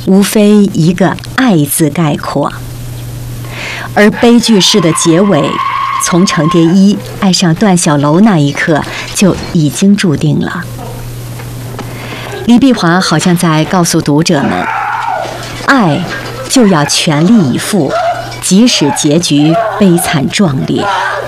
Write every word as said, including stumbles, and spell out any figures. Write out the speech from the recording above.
无非一个爱字概括。而悲剧式的结尾，从程蝶衣爱上段小楼那一刻就已经注定了。李碧华好像在告诉读者们，爱就要全力以赴，即使结局悲惨壮烈。